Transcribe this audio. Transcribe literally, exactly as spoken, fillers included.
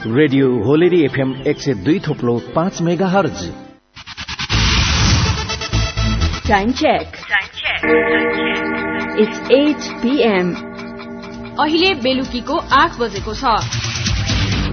Radio होलेरी FM एक सय दुई थोप्लो पाँच mega hertz. Time check. It's at P am. अहिले बेलुकीको आठ बजेको छ।